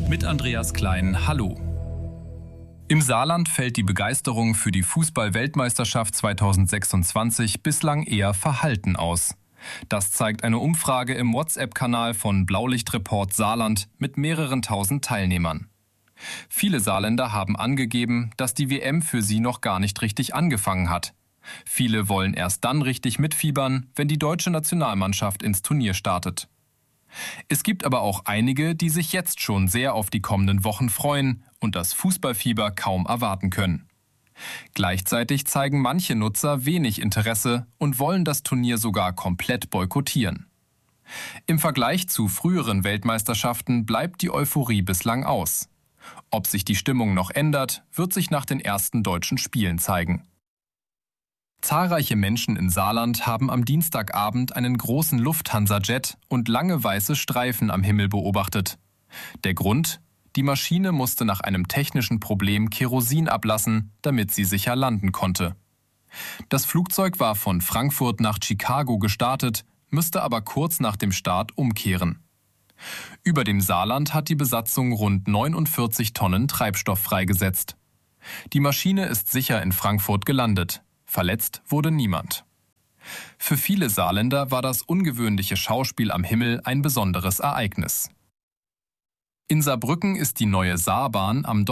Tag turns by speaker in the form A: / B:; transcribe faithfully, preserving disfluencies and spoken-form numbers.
A: Mit Andreas Klein, hallo. Im Saarland fällt die Begeisterung für die Fußball-Weltmeisterschaft zweitausendsechsundzwanzig bislang eher verhalten aus. Das zeigt eine Umfrage im WhatsApp-Kanal von Blaulichtreport Saarland mit mehreren tausend Teilnehmern. Viele Saarländer haben angegeben, dass die W M für sie noch gar nicht richtig angefangen hat. Viele wollen erst dann richtig mitfiebern, wenn die deutsche Nationalmannschaft ins Turnier startet. Es gibt aber auch einige, die sich jetzt schon sehr auf die kommenden Wochen freuen und das Fußballfieber kaum erwarten können. Gleichzeitig zeigen manche Nutzer wenig Interesse und wollen das Turnier sogar komplett boykottieren. Im Vergleich zu früheren Weltmeisterschaften bleibt die Euphorie bislang aus. Ob sich die Stimmung noch ändert, wird sich nach den ersten deutschen Spielen zeigen. Zahlreiche Menschen in Saarland haben am Dienstagabend einen großen Lufthansa-Jet und lange weiße Streifen am Himmel beobachtet. Der Grund? Die Maschine musste nach einem technischen Problem Kerosin ablassen, damit sie sicher landen konnte. Das Flugzeug war von Frankfurt nach Chicago gestartet, müsste aber kurz nach dem Start umkehren. Über dem Saarland hat die Besatzung rund neunundvierzig Tonnen Treibstoff freigesetzt. Die Maschine ist sicher in Frankfurt gelandet. Verletzt wurde niemand. Für viele Saarländer war das ungewöhnliche Schauspiel am Himmel ein besonderes Ereignis. In Saarbrücken ist die neue Saarbahn am